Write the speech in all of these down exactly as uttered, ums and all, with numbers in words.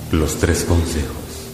Los tres consejos.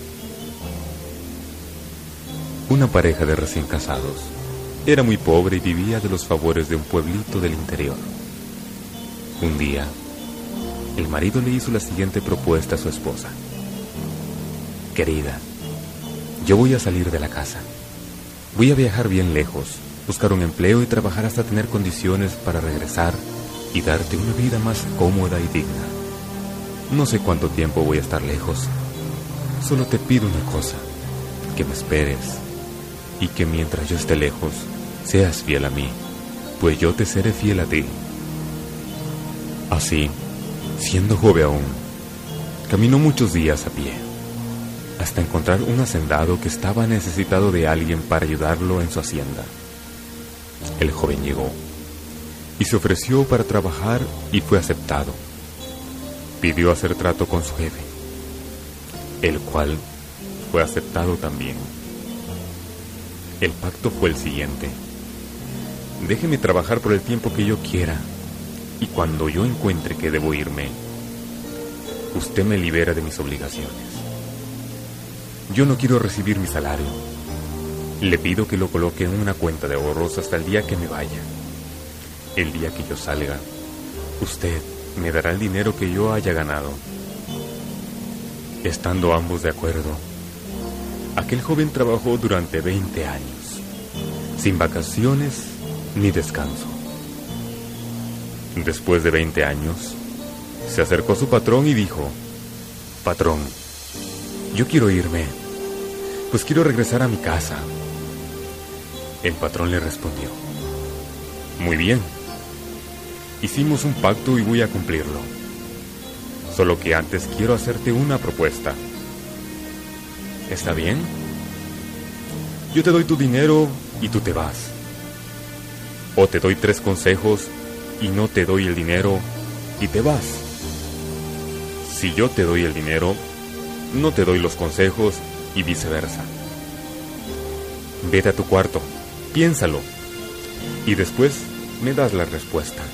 Una pareja de recién casados era muy pobre y vivía de los favores de un pueblito del interior. Un día, el marido le hizo la siguiente propuesta a su esposa. Querida, yo voy a salir de la casa. Voy a viajar bien lejos, buscar un empleo y trabajar hasta tener condiciones para regresar y darte una vida más cómoda y digna. No sé cuánto tiempo voy a estar lejos. Solo te pido una cosa, que me esperes y que mientras yo esté lejos, seas fiel a mí, pues yo te seré fiel a ti. Así, siendo joven aún, caminó muchos días a pie, hasta encontrar un hacendado que estaba necesitado de alguien para ayudarlo en su hacienda. El joven llegó y se ofreció para trabajar y fue aceptado. Pidió hacer trato con su jefe, el cual fue aceptado también. El pacto fue el siguiente: déjeme trabajar por el tiempo que yo quiera, y cuando yo encuentre que debo irme, usted me libera de mis obligaciones. Yo no quiero recibir mi salario. Le pido que lo coloque en una cuenta de ahorros hasta el día que me vaya. El día que yo salga, usted me dará el dinero que yo haya ganado. Estando ambos de acuerdo, aquel joven trabajó durante veinte años, sin vacaciones ni descanso. Después de veinte años, se acercó a su patrón y dijo: Patrón, yo quiero irme, pues quiero regresar a mi casa. El patrón le respondió: muy bien, hicimos un pacto y voy a cumplirlo. Solo que antes quiero hacerte una propuesta. ¿Está bien? Yo te doy tu dinero y tú te vas. O te doy tres consejos y no te doy el dinero y te vas. Si yo te doy el dinero, no te doy los consejos y viceversa. Vete a tu cuarto, piénsalo y después me das la respuesta.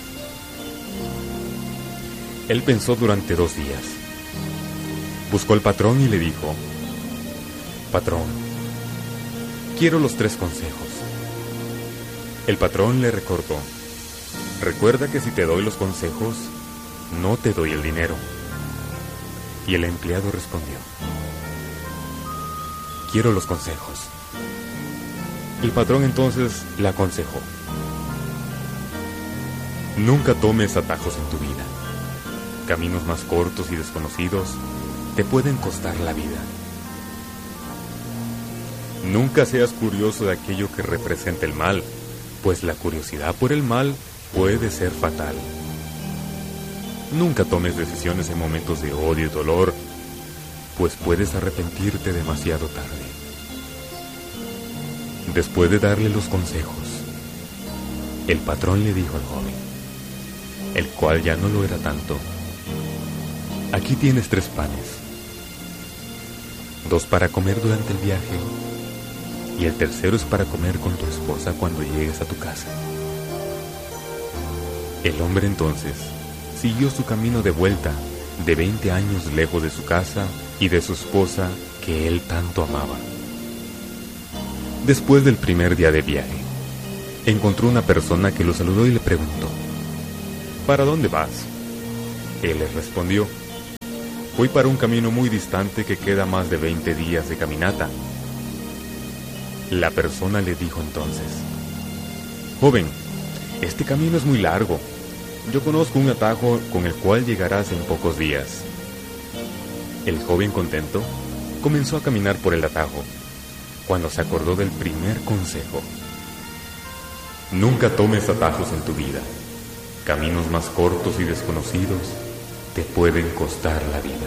Él pensó durante dos días. Buscó al patrón y le dijo: Patrón, quiero los tres consejos. El patrón le recordó: recuerda que si te doy los consejos, no te doy el dinero. Y el empleado respondió: quiero los consejos. El patrón entonces le aconsejó: nunca tomes atajos en tu vida. Caminos más cortos y desconocidos te pueden costar la vida. Nunca seas curioso de aquello que representa el mal, pues la curiosidad por el mal puede ser fatal. Nunca tomes decisiones en momentos de odio y dolor, pues puedes arrepentirte demasiado tarde. Después de darle los consejos, el patrón le dijo al joven, el cual ya no lo era tanto: aquí tienes tres panes, dos para comer durante el viaje, y el tercero es para comer con tu esposa cuando llegues a tu casa. El hombre entonces siguió su camino de vuelta de veinte años lejos de su casa y de su esposa que él tanto amaba. Después del primer día de viaje, encontró una persona que lo saludó y le preguntó: ¿para dónde vas? Él le respondió: voy para un camino muy distante que queda más de veinte días de caminata. La persona le dijo entonces: joven, este camino es muy largo. Yo conozco un atajo con el cual llegarás en pocos días. El joven, contento, comenzó a caminar por el atajo, cuando se acordó del primer consejo: nunca tomes atajos en tu vida. Caminos más cortos y desconocidos te pueden costar la vida.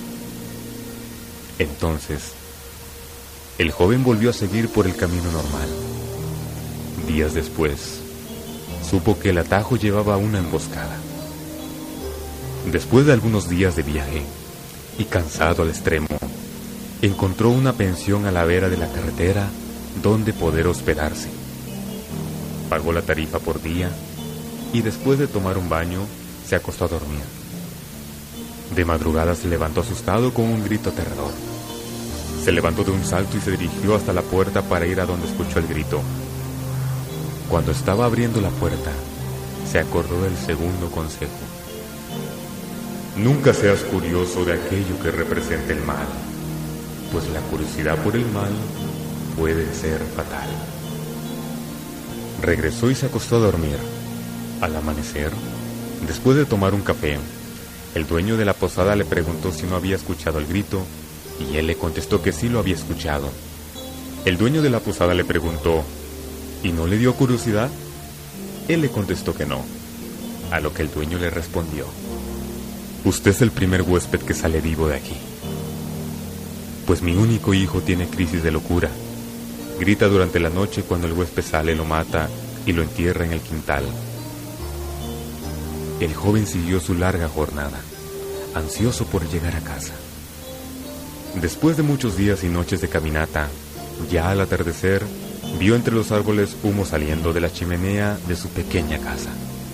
Entonces, el joven volvió a seguir por el camino normal. Días después, supo que el atajo llevaba a una emboscada. Después de algunos días de viaje, y cansado al extremo, encontró una pensión a la vera de la carretera donde poder hospedarse. Pagó la tarifa por día y después de tomar un baño, se acostó a dormir. De madrugada se levantó asustado con un grito aterrador. Se levantó de un salto y se dirigió hasta la puerta para ir a donde escuchó el grito. Cuando estaba abriendo la puerta, se acordó del segundo consejo. Nunca seas curioso de aquello que representa el mal, pues la curiosidad por el mal puede ser fatal. Regresó y se acostó a dormir. Al amanecer, después de tomar un café, el dueño de la posada le preguntó si no había escuchado el grito, y él le contestó que sí lo había escuchado. El dueño de la posada le preguntó, ¿y no le dio curiosidad? Él le contestó que no, a lo que el dueño le respondió, usted es el primer huésped que sale vivo de aquí. Pues mi único hijo tiene crisis de locura. Grita durante la noche cuando el huésped sale, lo mata y lo entierra en el quintal. El joven siguió su larga jornada, ansioso por llegar a casa. Después de muchos días y noches de caminata, ya al atardecer, vio entre los árboles humo saliendo de la chimenea de su pequeña casa.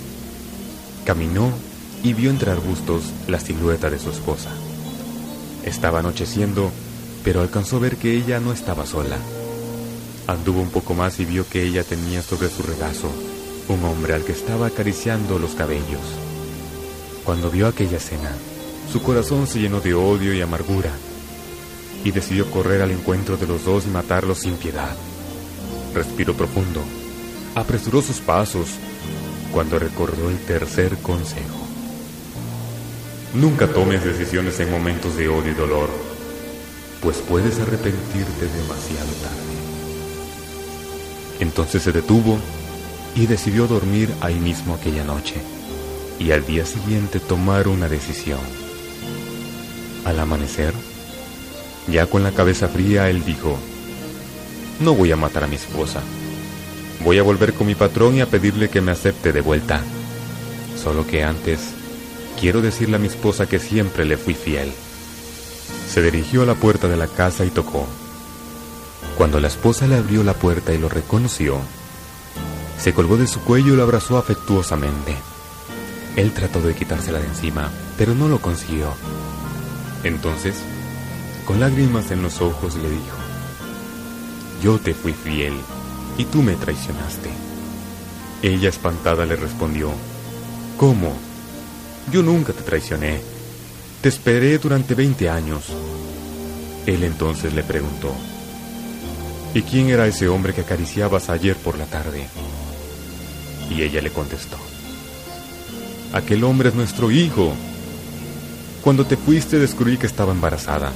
Caminó y vio entre arbustos la silueta de su esposa. Estaba anocheciendo, pero alcanzó a ver que ella no estaba sola. Anduvo un poco más y vio que ella tenía sobre su regazo un hombre al que estaba acariciando los cabellos. Cuando vio aquella escena, su corazón se llenó de odio y amargura, y decidió correr al encuentro de los dos y matarlos sin piedad. Respiró profundo, apresuró sus pasos, cuando recordó el tercer consejo. Nunca tomes decisiones en momentos de odio y dolor, pues puedes arrepentirte demasiado tarde. Entonces se detuvo y decidió dormir ahí mismo aquella noche, y al día siguiente tomar una decisión. Al amanecer, ya con la cabeza fría, él dijo, no voy a matar a mi esposa. Voy a volver con mi patrón y a pedirle que me acepte de vuelta. Solo que antes, quiero decirle a mi esposa que siempre le fui fiel. Se dirigió a la puerta de la casa y tocó. Cuando la esposa le abrió la puerta y lo reconoció, se colgó de su cuello y lo abrazó afectuosamente. Él trató de quitársela de encima, pero no lo consiguió. Entonces, con lágrimas en los ojos, le dijo, yo te fui fiel y tú me traicionaste. Ella, espantada, le respondió, ¿cómo? Yo nunca te traicioné. Te esperé durante veinte años. Él entonces le preguntó, ¿y quién era ese hombre que acariciabas ayer por la tarde? Y ella le contestó, aquel hombre es nuestro hijo. Cuando te fuiste descubrí que estaba embarazada.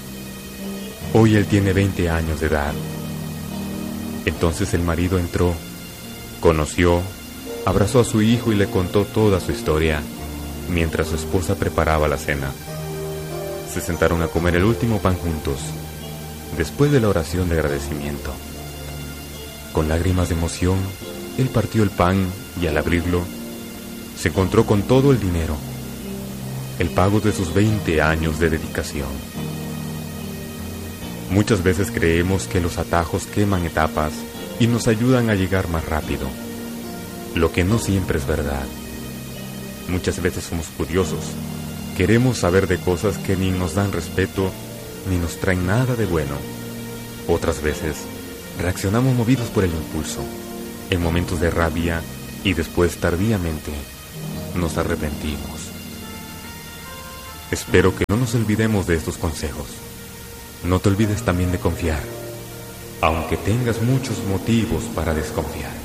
Hoy él tiene veinte años de edad. Entonces el marido entró, conoció, abrazó a su hijo y le contó toda su historia, mientras su esposa preparaba la cena. Se sentaron a comer el último pan juntos, después de la oración de agradecimiento. Con lágrimas de emoción, él partió el pan y al abrirlo, se encontró con todo el dinero, el pago de sus veinte años de dedicación. Muchas veces creemos que los atajos queman etapas y nos ayudan a llegar más rápido, lo que no siempre es verdad. Muchas veces somos curiosos, queremos saber de cosas que ni nos dan respeto ni nos traen nada de bueno. Otras veces reaccionamos movidos por el impulso, en momentos de rabia, y después tardíamente nos arrepentimos. Espero que no nos olvidemos de estos consejos. No te olvides también de confiar, aunque tengas muchos motivos para desconfiar.